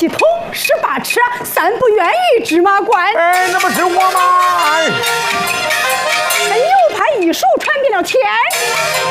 系统，18尺，3不愿意芝麻官。 哎，那不是我吗？ 牛派一手传遍了天